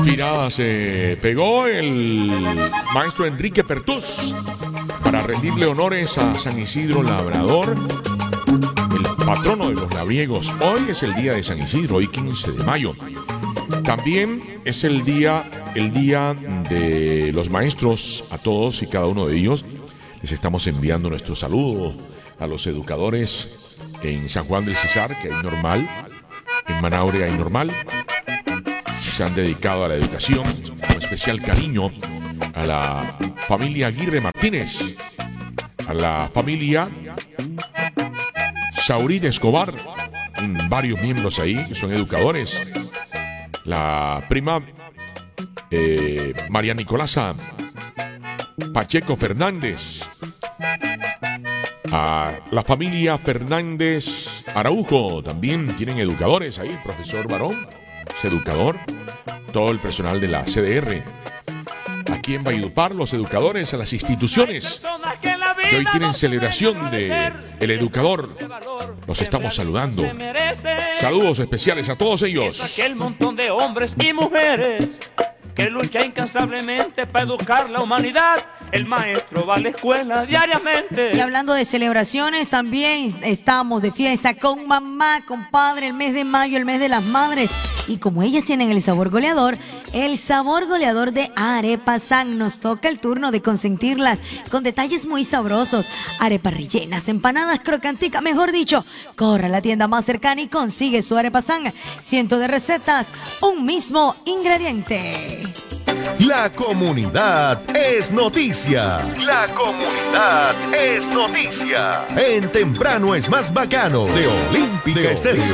Tirada se pegó el maestro Enrique Pertús para rendirle honores a San Isidro Labrador, el patrono de los labriegos. Hoy es el día de San Isidro, hoy 15 de mayo. También es el día de los maestros. A todos y cada uno de ellos les estamos enviando nuestro saludo. A los educadores en San Juan del Cesar, que hay normal, en Manaure hay normal. Se han dedicado a la educación, con especial cariño a la familia Aguirre Martínez, a la familia Saurit Escobar, varios miembros ahí que son educadores, la prima María Nicolasa Pacheco Fernández, a la familia Fernández Araujo, también tienen educadores ahí, el profesor Barón es educador, todo el personal de la CDR. Aquí en Valledupar, los educadores a las instituciones que hoy tienen celebración de el educador. Los estamos saludando. Saludos especiales a todos ellos. Es aquel montón de hombres y mujeres que lucha incansablemente para educar la humanidad. El maestro va a la escuela diariamente. Y hablando de celebraciones, también estamos de fiesta con mamá, compadre, el mes de mayo, el mes de las madres. Y como ellas tienen el sabor goleador de Arepa San, nos toca el turno de consentirlas con detalles muy sabrosos. Arepas rellenas, empanadas crocanticas, mejor dicho, corra a la tienda más cercana y consigue su Arepa San. Cientos de recetas, un mismo ingrediente. La comunidad es noticia. La comunidad es noticia. En Temprano es más bacano de Olímpica Estéreo.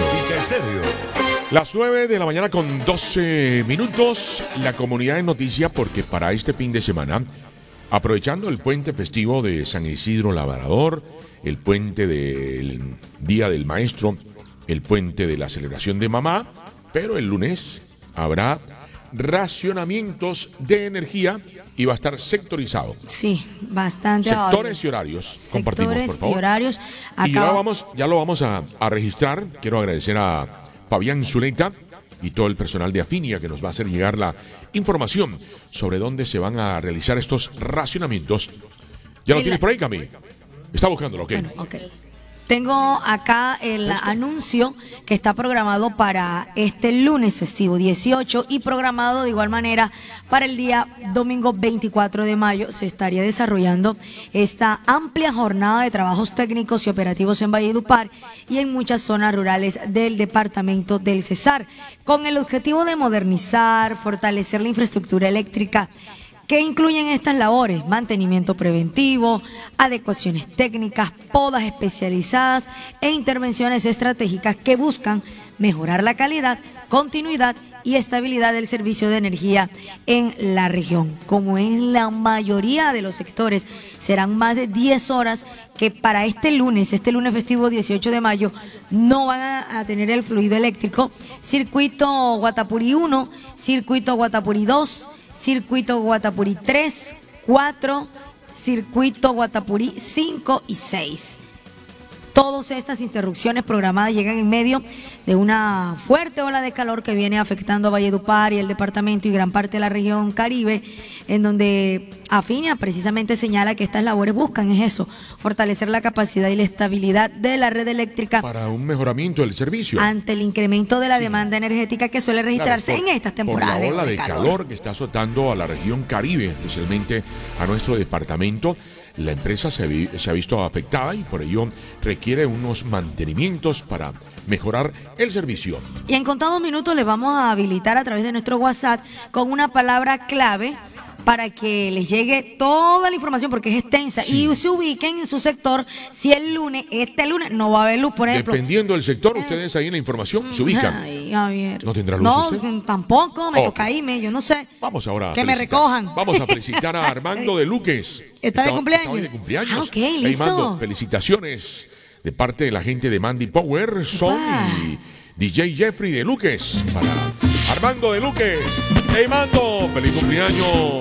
Las 9 de la mañana con 12 minutos. La comunidad es noticia porque para este fin de semana, aprovechando el puente festivo de San Isidro Labrador, el puente del Día del Maestro, el puente de la celebración de mamá, pero el lunes habrá racionamientos de energía y va a estar sectorizado. Sí, bastante. Sectores y horarios. Compartimos, por favor. Y horarios. Y ya lo vamos a registrar. Quiero agradecer a Fabián Zuleta y todo el personal de Afinia que nos va a hacer llegar la información sobre dónde se van a realizar estos racionamientos. ¿Ya lo tienes por ahí, Cami? Está buscándolo, ¿ok? Bueno, ok. Tengo acá el anuncio que está programado para este lunes festivo 18 y programado de igual manera para el día domingo 24 de mayo. Se estaría desarrollando esta amplia jornada de trabajos técnicos y operativos en Valledupar y en muchas zonas rurales del departamento del Cesar, con el objetivo de modernizar, fortalecer la infraestructura eléctrica, que incluyen estas labores: mantenimiento preventivo, adecuaciones técnicas, podas especializadas e intervenciones estratégicas que buscan mejorar la calidad, continuidad y estabilidad del servicio de energía en la región. Como en la mayoría de los sectores, serán más de 10 horas que para este lunes festivo 18 de mayo, no van a tener el fluido eléctrico. Circuito Guatapurí 1, Circuito Guatapurí 2, Circuito Guatapurí 3, 4, Circuito Guatapurí 5 y 6. Todas estas interrupciones programadas llegan en medio de una fuerte ola de calor que viene afectando a Valledupar y el departamento y gran parte de la región Caribe, en donde Afinia precisamente señala que estas labores buscan eso, fortalecer la capacidad y la estabilidad de la red eléctrica para un mejoramiento del servicio ante el incremento de la demanda energética que suele registrarse en estas temporadas. Por la ola de calor que está azotando a la región Caribe, especialmente a nuestro departamento. La empresa se ha visto afectada y por ello requiere unos mantenimientos para mejorar el servicio. Y en contados minutos les vamos a habilitar a través de nuestro WhatsApp con una palabra clave para que les llegue toda la información, porque es extensa, y se ubiquen en su sector. Si este lunes no va a haber luz, por ejemplo. Dependiendo del sector, ustedes ahí en la información se ubican. Ay, Javier. ¿No tendrá luz usted? No, tampoco, me toca irme, yo no sé. Vamos ahora que me recojan. Vamos a felicitar a Armando de Luques. ¿Está de cumpleaños? Está de cumpleaños. Ah, ok, listo. Armando, felicitaciones de parte de la gente de Mandy Power, Son y DJ Jeffrey de Luques. Para Armando de Luques. Hey, Mando, feliz cumpleaños.